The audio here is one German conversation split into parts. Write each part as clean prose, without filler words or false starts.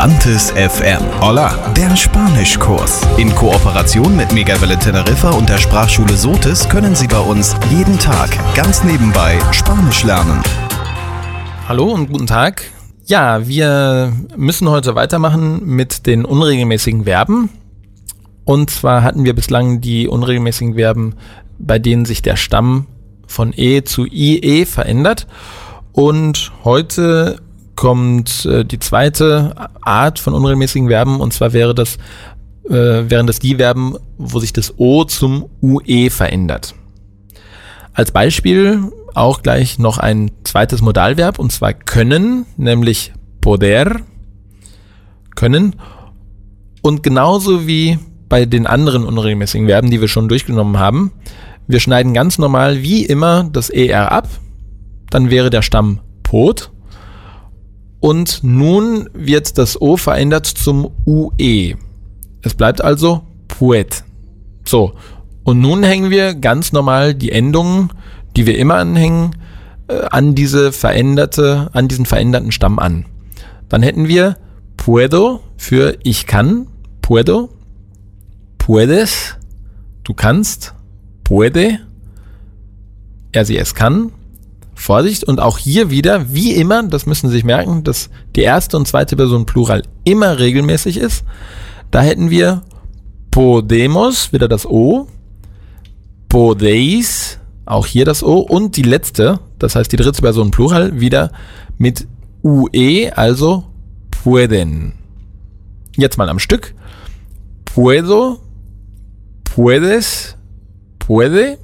Volantes FM. Hola, der Spanischkurs. In Kooperation mit Megawelle Teneriffa und der Sprachschule Sotis können Sie bei uns jeden Tag ganz nebenbei Spanisch lernen. Hallo und guten Tag. Ja, wir müssen heute weitermachen mit den unregelmäßigen Verben. Und zwar hatten wir bislang die unregelmäßigen Verben, bei denen sich der Stamm von E zu IE verändert. Und heute kommt die zweite Art von unregelmäßigen Verben, und zwar wären das die Verben, wo sich das O zum UE verändert. Als Beispiel auch gleich noch ein zweites Modalverb, und zwar können, nämlich poder, können. Und genauso wie bei den anderen unregelmäßigen Verben, die wir schon durchgenommen haben, wir schneiden ganz normal wie immer das ER ab, dann wäre der Stamm pod. Und nun wird das O verändert zum UE. Es bleibt also puet. So, und nun hängen wir ganz normal die Endungen, die wir immer anhängen, an diesen veränderten Stamm an. Dann hätten wir puedo für ich kann, puedo, puedes, du kannst, puede, er sie es kann. Vorsicht, und auch hier wieder, wie immer, das müssen Sie sich merken, dass die erste und zweite Person Plural immer regelmäßig ist. Da hätten wir podemos, wieder das O, podeis, auch hier das O, und die letzte, das heißt die dritte Person Plural, wieder mit UE, also pueden. Jetzt mal am Stück. Puedo, puedes, puede,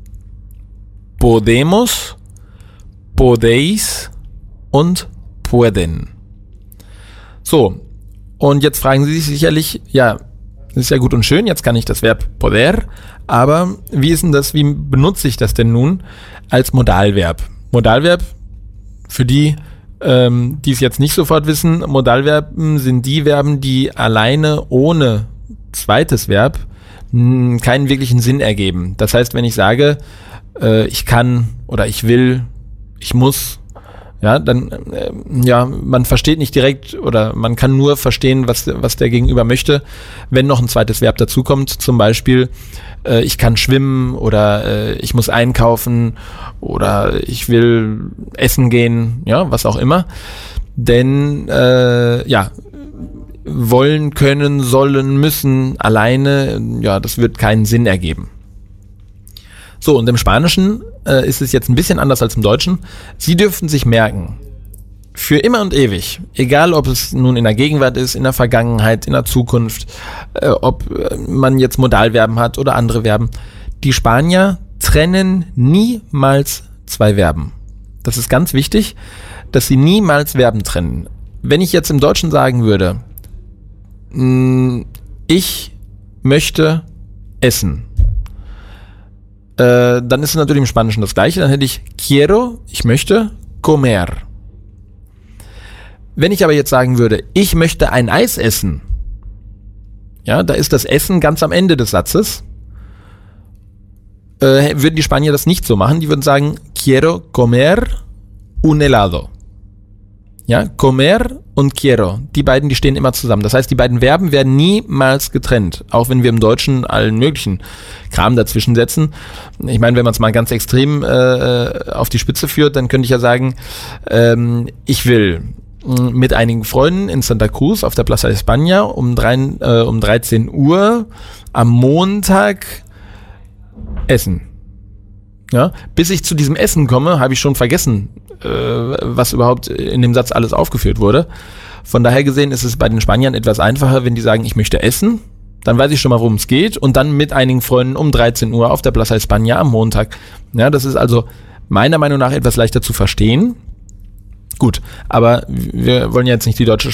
podemos, podéis und pueden. So, und jetzt fragen Sie sich sicherlich, ja, das ist ja gut und schön, jetzt kann ich das Verb poder, aber wie ist denn das, wie benutze ich das denn nun als Modalverb? Modalverb, für die es jetzt nicht sofort wissen, Modalverben sind die Verben, die alleine ohne zweites Verb keinen wirklichen Sinn ergeben. Das heißt, wenn ich sage, ich kann oder ich will, ich muss, ja, dann, man versteht nicht direkt oder man kann nur verstehen, was der Gegenüber möchte, wenn noch ein zweites Verb dazukommt, zum Beispiel, ich kann schwimmen oder ich muss einkaufen oder ich will essen gehen, ja, was auch immer. Denn, wollen, können, sollen, müssen, alleine, ja, das wird keinen Sinn ergeben. So, und im Spanischen ist es jetzt ein bisschen anders als im Deutschen. Sie dürften sich merken, für immer und ewig, egal ob es nun in der Gegenwart ist, in der Vergangenheit, in der Zukunft, ob man jetzt Modalverben hat oder andere Verben, die Spanier trennen niemals zwei Verben. Das ist ganz wichtig, dass sie niemals Verben trennen. Wenn ich jetzt im Deutschen sagen würde, ich möchte essen, dann ist es natürlich im Spanischen das Gleiche. Dann hätte ich quiero, ich möchte, comer. Wenn ich aber jetzt sagen würde, ich möchte ein Eis essen, ja, da ist das Essen ganz am Ende des Satzes, würden die Spanier das nicht so machen. Die würden sagen, quiero comer un helado. Ja, comer und quiero, die beiden, die stehen immer zusammen. Das heißt, die beiden Verben werden niemals getrennt, auch wenn wir im Deutschen allen möglichen Kram dazwischen setzen. Ich meine, wenn man es mal ganz extrem auf die Spitze führt, dann könnte ich ja sagen, ich will mit einigen Freunden in Santa Cruz auf der Plaza de España um 13 Uhr am Montag essen. Ja, bis ich zu diesem Essen komme, habe ich schon vergessen, was überhaupt in dem Satz alles aufgeführt wurde. Von daher gesehen ist es bei den Spaniern etwas einfacher, wenn die sagen, ich möchte essen, dann weiß ich schon mal, worum es geht, und dann mit einigen Freunden um 13 Uhr auf der Plaza de España am Montag. Ja, das ist also meiner Meinung nach etwas leichter zu verstehen. Gut, aber wir wollen ja jetzt nicht die deutsche